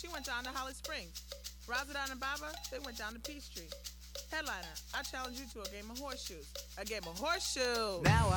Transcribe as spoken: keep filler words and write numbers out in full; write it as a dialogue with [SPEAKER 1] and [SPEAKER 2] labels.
[SPEAKER 1] she went down to Holly Springs. Razadon and Baba, they went down to Peachtree. Headliner, I challenge you to a game of horseshoes. A game of horseshoes.
[SPEAKER 2] Now